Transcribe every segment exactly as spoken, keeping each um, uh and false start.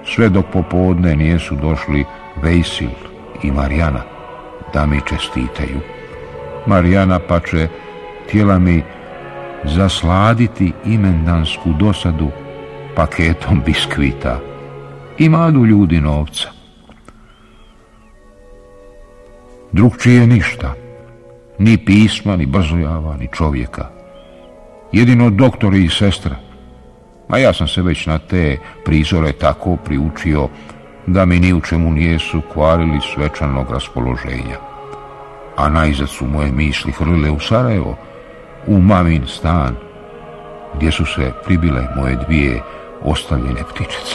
sve dok popodne nijesu došli Vejsil i Marijana da mi čestitaju. Marijana pače htjela mi zasladiti imendansku dosadu paketom biskvita. Imadu ljudi novca. Drugčije ništa. Ni pisma, ni brzojava, ni čovjeka. Jedino doktori i sestra. A ja sam se već na te prizore tako priučio da mi ni u čemu nijesu kvarili svečanog raspoloženja. A najzad su moje misli hrlile u Sarajevo, u mamin stan, gdje su se pribile moje dvije ostavljene ptičice.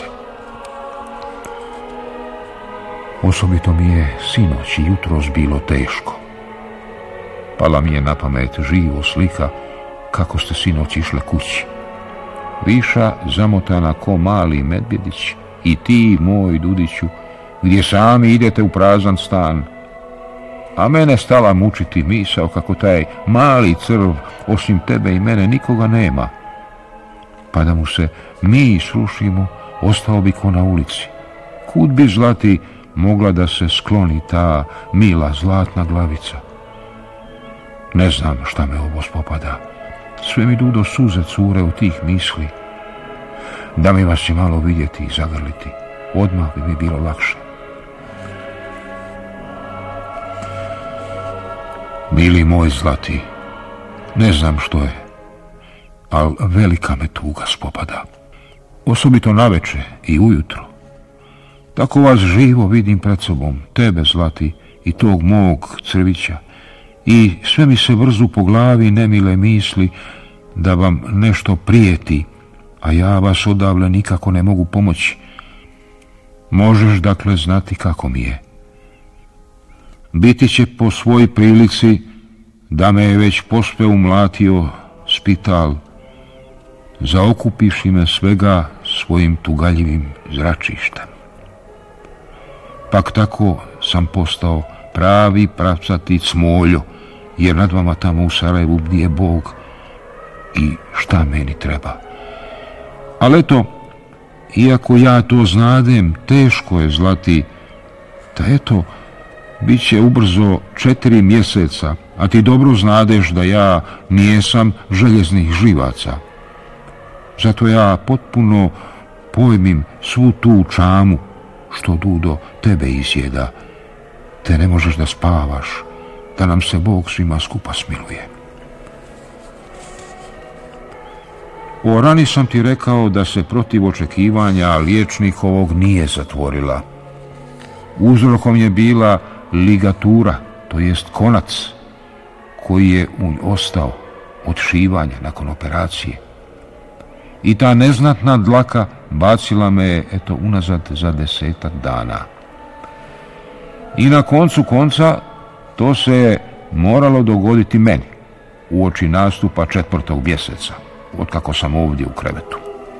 Osobito mi je sinoć i jutros bilo teško. Pala mi je na pamet živo slika kako ste sinoć išle kući. Viša zamotana ko mali medvjedić i ti, moj Dudiću, gdje sami idete u prazan stan. A mene stala mučiti misao kako taj mali crv, osim tebe i mene, nikoga nema. Pa da mu se mi srušimo, ostao bi ko na ulici. Kud bi, Zlati, mogla da se skloni ta mila zlatna glavica? Ne znam šta me ovo spopada. Sve mi Dudo suze cure u tih misli. Da mi vas i malo vidjeti i zagrliti, odmah bi mi bilo lakše. Mili moj Zlati, ne znam što je, ali velika me tuga spopada. Osobito naveče i ujutro. Tako vas živo vidim pred sobom, tebe, Zlati, i tog mog crvića. I sve mi se vrzu po glavi nemile misli da vam nešto prijeti, a ja vas odavle nikako ne mogu pomoći. Možeš dakle znati kako mi je. Biti će po svoj prilici da me je već posve umlatio spital, zaokupiši me svega svojim tugaljivim zračištem. Pak tako sam postao pravi pravcati cmoljo, jer nad vama tamo u Sarajevu bdije Bog i šta meni treba. Ali eto, iako ja to znadem, teško je, Zlati, da eto, bit će ubrzo četiri mjeseca, a ti dobro znadeš da ja nijesam željeznih živaca. Zato ja potpuno pojmim svu tu čamu što Dudo tebe izjeda, te ne možeš da spavaš, da nam se Bog svima skupa smiluje. O rani sam ti rekao da se protiv očekivanja liječnikovog nije zatvorila. Uzrokom je bila ligatura, to jest konac, koji je u nj ostao od šivanja nakon operacije. I ta neznatna dlaka bacila me je, eto, unazad za desetak dana. I na koncu konca to se je moralo dogoditi meni, uoči nastupa četvrtog mjeseca, otkako sam ovdje u krevetu.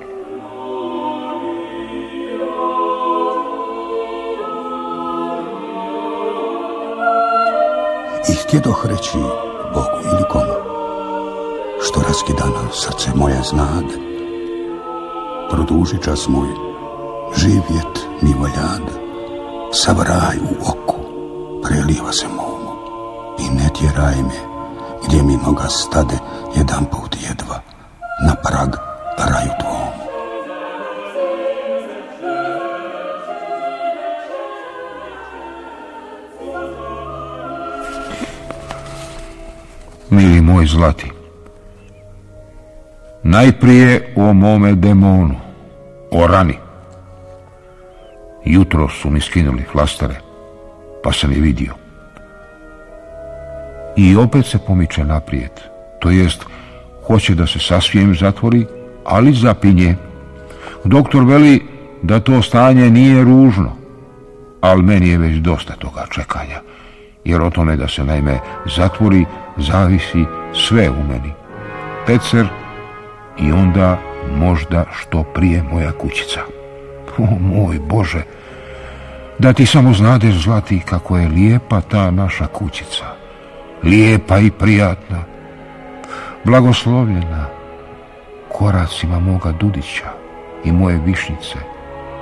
I htjedoh reći Bogu ili komu, što raskidano srce moje znade, produži čas moj, živjet mi voljad, sav raj u oku prelijeva se momu i ne tjeraj me, gdje mi noga stade jedan put jedva, na prag raju tvom. Mili moj Zlati, najprije o mome demonu, o rani. Jutro su mi skinuli flastere, pa sam je vidio. I opet se pomiče naprijed, to jest hoće da se sasvim zatvori, ali zapinje. Doktor veli da to stanje nije ružno, ali meni je već dosta toga čekanja, jer o tome da se naime zatvori zavisi sve u meni. Pecer i onda možda što prije moja kućica. O moj Bože, da ti samo znadeš, Zlati, kako je lijepa ta naša kućica. Lijepa i prijatna, blagoslovljena koracima moga Dudića i moje Višnjice.